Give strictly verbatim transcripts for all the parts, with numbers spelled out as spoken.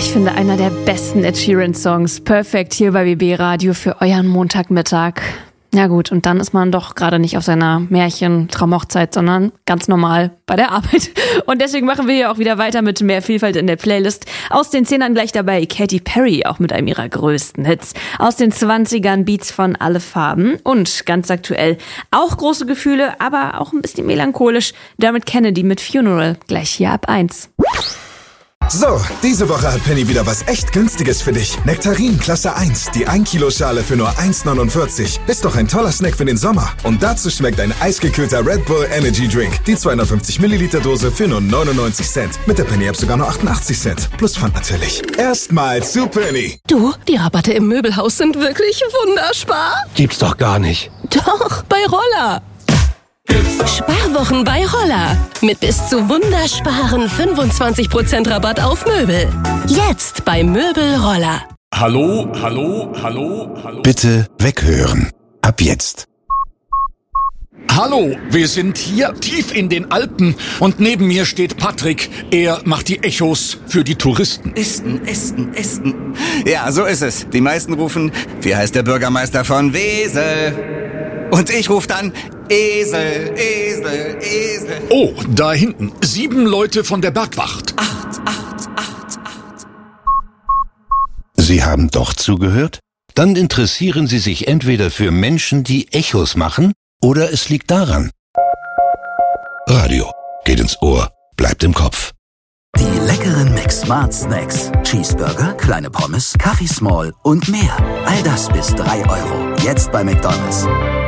ich finde, einer der besten Ed Sheeran-Songs. Perfekt hier bei B B Radio für euren Montagmittag. Ja gut, und dann ist man doch gerade nicht auf seiner Märchen-Traumhochzeit, sondern ganz normal bei der Arbeit. Und deswegen machen wir hier auch wieder weiter mit mehr Vielfalt in der Playlist. Aus den Zehnern gleich dabei Katy Perry, auch mit einem ihrer größten Hits. Aus den Zwanzigern Beats von Alle Farben. Und ganz aktuell auch große Gefühle, aber auch ein bisschen melancholisch. Dermot Kennedy mit Funeral, gleich hier ab eins. So, diese Woche hat Penny wieder was echt Günstiges für dich. Nektarin Klasse eins, die ein Kilo Schale für nur eins neunundvierzig. Ist doch ein toller Snack für den Sommer. Und dazu schmeckt ein eisgekühlter Red Bull Energy Drink. Die zweihundertfünfzig Milliliter Dose für nur neunundneunzig Cent. Mit der Penny App sogar nur achtundachtzig Cent. Plus Pfand natürlich. Erstmal zu Penny. Du, die Rabatte im Möbelhaus sind wirklich wunderspar. Gibt's doch gar nicht. Doch, bei Roller. Sparwochen bei Roller. Mit bis zu wundersparen fünfundzwanzig Prozent Rabatt auf Möbel. Jetzt bei Möbel Roller. Hallo, hallo, hallo, hallo. Bitte weghören. Ab jetzt. Hallo, wir sind hier tief in den Alpen und neben mir steht Patrick. Er macht die Echos für die Touristen. Esten, Esten, Esten. Ja, so ist es. Die meisten rufen, wie heißt der Bürgermeister von Wesel? Und ich rufe dann, Esel, Esel, Esel. Oh, da hinten. Sieben Leute von der Bergwacht. Acht, acht, acht, acht. Sie haben doch zugehört? Dann interessieren Sie sich entweder für Menschen, die Echos machen, oder es liegt daran. Radio geht ins Ohr, bleibt im Kopf. Die leckeren McSmart Snacks. Cheeseburger, kleine Pommes, Kaffee Small und mehr. All das bis drei Euro. Jetzt bei McDonald's.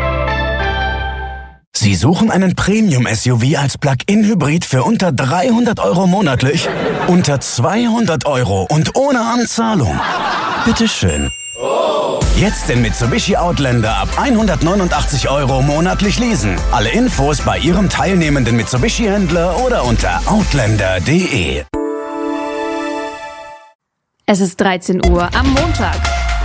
Sie suchen einen Premium-S U V als Plug-in-Hybrid für unter dreihundert Euro monatlich? Unter zweihundert Euro und ohne Anzahlung? Bitteschön. Jetzt den Mitsubishi Outlander ab hundertneunundachtzig Euro monatlich leasen. Alle Infos bei Ihrem teilnehmenden Mitsubishi-Händler oder unter outlander punkt de. Es ist dreizehn Uhr am Montag.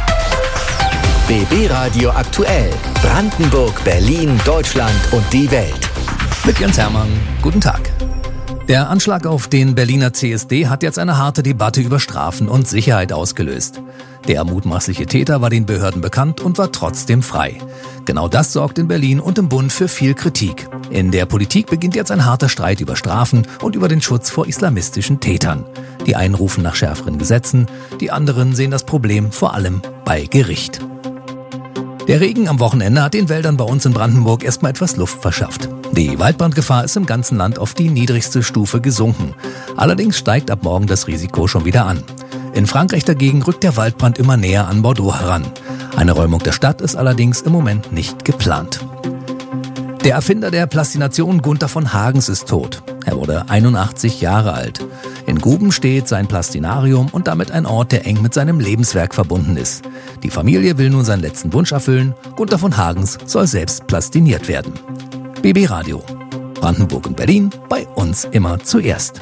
B B Radio aktuell. Brandenburg, Berlin, Deutschland und die Welt. Mit Jens Hermann. Guten Tag. Der Anschlag auf den Berliner C S D hat jetzt eine harte Debatte über Strafen und Sicherheit ausgelöst. Der mutmaßliche Täter war den Behörden bekannt und war trotzdem frei. Genau das sorgt in Berlin und im Bund für viel Kritik. In der Politik beginnt jetzt ein harter Streit über Strafen und über den Schutz vor islamistischen Tätern. Die einen rufen nach schärferen Gesetzen, die anderen sehen das Problem vor allem bei Gericht. Der Regen am Wochenende hat den Wäldern bei uns in Brandenburg erstmal etwas Luft verschafft. Die Waldbrandgefahr ist im ganzen Land auf die niedrigste Stufe gesunken. Allerdings steigt ab morgen das Risiko schon wieder an. In Frankreich dagegen rückt der Waldbrand immer näher an Bordeaux heran. Eine Räumung der Stadt ist allerdings im Moment nicht geplant. Der Erfinder der Plastination Gunther von Hagens ist tot. Er wurde einundachtzig Jahre alt. In Guben steht sein Plastinarium und damit ein Ort, der eng mit seinem Lebenswerk verbunden ist. Die Familie will nun seinen letzten Wunsch erfüllen. Gunther von Hagens soll selbst plastiniert werden. B B Radio. Brandenburg und Berlin, bei uns immer zuerst.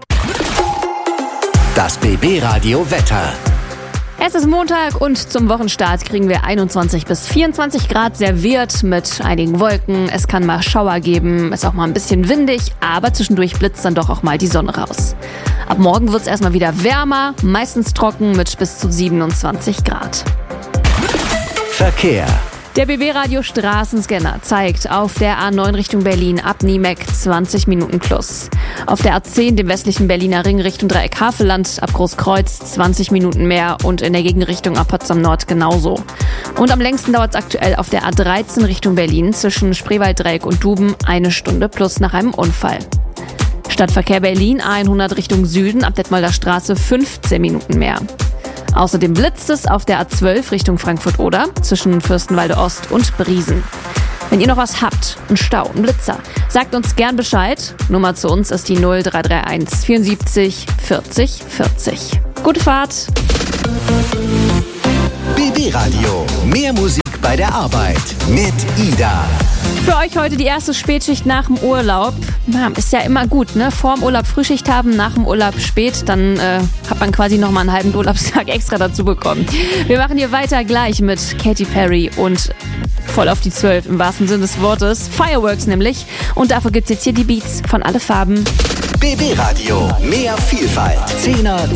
Das B B Radio Wetter. Es ist Montag und zum Wochenstart kriegen wir einundzwanzig bis vierundzwanzig Grad serviert mit einigen Wolken. Es kann mal Schauer geben, ist auch mal ein bisschen windig, aber zwischendurch blitzt dann doch auch mal die Sonne raus. Ab morgen wird es erstmal wieder wärmer, meistens trocken mit bis zu siebenundzwanzig Grad. Verkehr. Der B B-Radio Straßenscanner zeigt auf der A neun Richtung Berlin ab Niemeck zwanzig Minuten plus. Auf der A zehn, dem westlichen Berliner Ring Richtung Dreieck Havelland, ab Großkreuz zwanzig Minuten mehr und in der Gegenrichtung ab Potsdam Nord genauso. Und am längsten dauert es aktuell auf der A dreizehn Richtung Berlin zwischen Spreewalddreieck und Duben eine Stunde plus nach einem Unfall. Stadtverkehr Berlin A hundert Richtung Süden ab Detmolder Straße fünfzehn Minuten mehr. Außerdem blitzt es auf der A zwölf Richtung Frankfurt-Oder zwischen Fürstenwalde Ost und Briesen. Wenn ihr noch was habt, einen Stau, einen Blitzer, sagt uns gern Bescheid. Nummer zu uns ist die null drei drei eins vierundsiebzig vierzig vierzig. Gute Fahrt! B B Radio. Mehr Musik bei der Arbeit mit Ida. Für euch heute die erste Spätschicht nach dem Urlaub. Ja, ist ja immer gut, ne? Vor dem Urlaub Frühschicht haben, nach dem Urlaub spät. Dann äh, hat man quasi nochmal einen halben Urlaubstag extra dazu bekommen. Wir machen hier weiter gleich mit Katy Perry und voll auf die zwölf im wahrsten Sinne des Wortes. Fireworks nämlich. Und dafür gibt's jetzt hier die Beats von Alle Farben. B B Radio. Mehr Vielfalt. Zehner